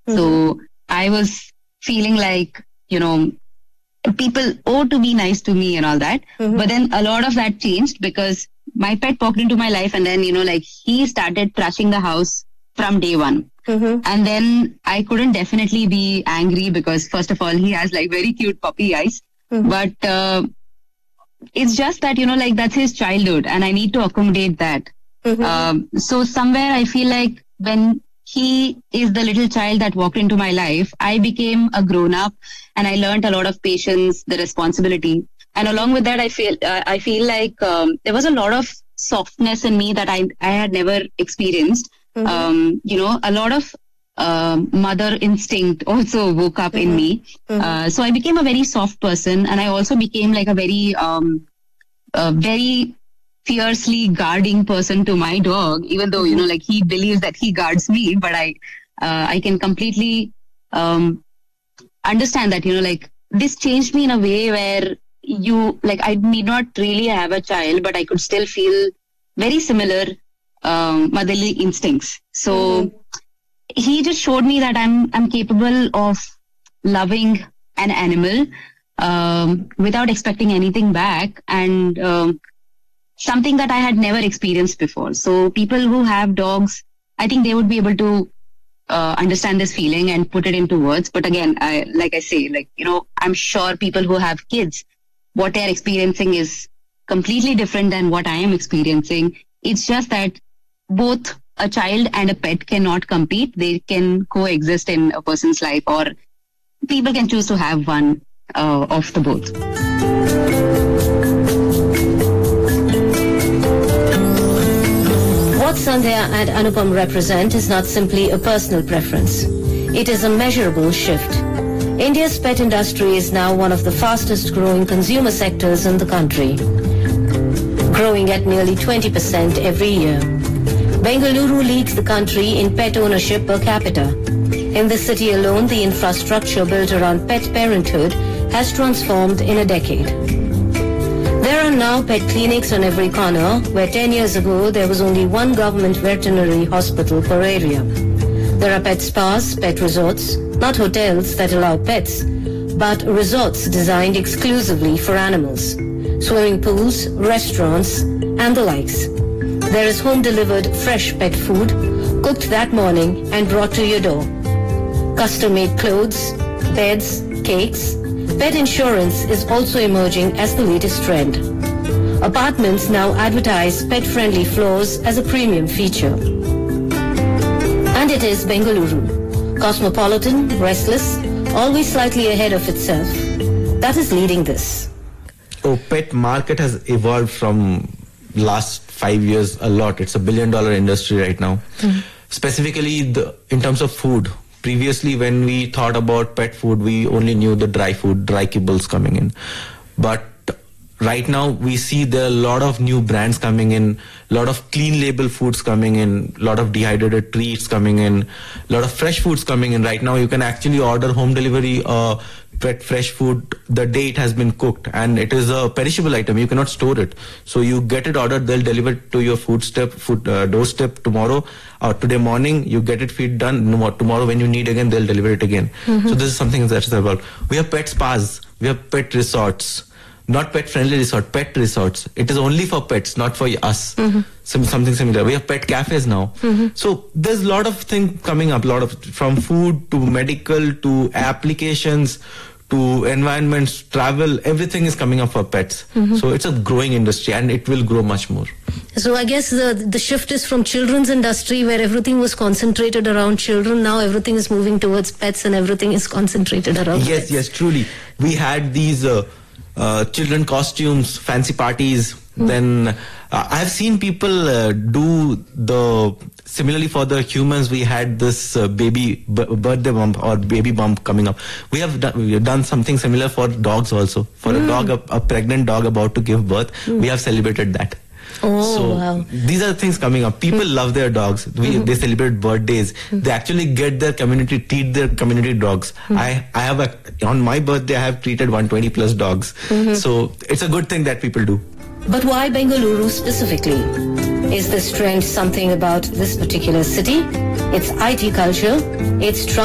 So I was feeling like, people owe to be nice to me and all that. But then a lot of that changed because my pet walked into my life and then, he started trashing the house from day one. And then I couldn't definitely be angry because first of all, he has like very cute puppy eyes. But it's just that, that's his childhood and I need to accommodate that. So somewhere I feel like when he is the little child that walked into my life, I became a grown-up and I learned a lot of patience, the responsibility. And along with that, I feel like there was a lot of softness in me that I had never experienced. A lot of mother instinct also woke up in me. So I became a very soft person and I also became like a very fiercely guarding person to my dog, even though, he believes that he guards me, but I can completely understand that, this changed me in a way where I need not really have a child, but I could still feel very similar motherly instincts. So he just showed me that I'm capable of loving an animal without expecting anything back, and something that I had never experienced before. So people who have dogs, I think they would be able to understand this feeling and put it into words. But again, I'm sure people who have kids, what they're experiencing is completely different than what I am experiencing. It's just that both a child and a pet cannot compete. They can coexist in a person's life, or people can choose to have one of the both. What Sandhya and Anupam represent is not simply a personal preference. It is a measurable shift. India's pet industry is now one of the fastest growing consumer sectors in the country, growing at nearly 20% every year. Bengaluru leads the country in pet ownership per capita. In the city alone, the infrastructure built around pet parenthood has transformed in a decade. There are now pet clinics on every corner, where 10 years ago there was only one government veterinary hospital per area. There are pet spas, pet resorts, not hotels that allow pets, but resorts designed exclusively for animals, swimming pools, restaurants, and the likes. There is home-delivered fresh pet food, cooked that morning and brought to your door. Custom-made clothes, beds, cakes. Pet insurance is also emerging as the latest trend. Apartments now advertise pet-friendly floors as a premium feature. And it is Bengaluru, cosmopolitan, restless, always slightly ahead of itself, that is leading this. Pet market has evolved from last 5 years a lot. It's $1 billion industry right now. Specifically in terms of food. Previously, when we thought about pet food, we only knew the dry food, dry kibbles coming in. But right now, we see there are a lot of new brands coming in, a lot of clean label foods coming in, a lot of dehydrated treats coming in, a lot of fresh foods coming in. Right now, you can actually order home delivery pet fresh food the day it has been cooked, and it is a perishable item. You cannot store it. So you get it ordered, they'll deliver it to your doorstep tomorrow or today morning. You get it feed done. Tomorrow when you need again, they'll deliver it again. So this is something that's about. We have pet spas, we have pet resorts. Not pet-friendly resort, pet resorts. It is only for pets, not for us. Something similar. We have pet cafes now. So there's a lot of things coming up. From food to medical to applications to environments, travel. Everything is coming up for pets. So it's a growing industry, and it will grow much more. So I guess the shift is from children's industry, where everything was concentrated around children. Now everything is moving towards pets, and everything is concentrated around pets. Yes, truly. We had these children costumes, fancy parties. Then I have seen people similarly for the humans, we had this birthday bump or baby bump coming up. We have done something similar for dogs also. For a dog, a pregnant dog about to give birth, we have celebrated that. Wow. These are the things coming up. People love their dogs. They celebrate birthdays. They actually treat their community dogs. I have on my birthday, I have treated 120 plus dogs. So it's a good thing that people do. But why Bengaluru specifically? Is this trend something about this particular city? Its IT culture, its